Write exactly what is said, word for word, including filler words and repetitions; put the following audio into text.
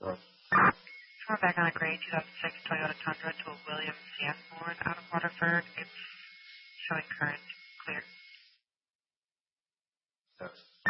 Uh, So we're back on a gray two thousand six Toyota Tundra to a William Sanborn out of Waterford. It's showing current clear.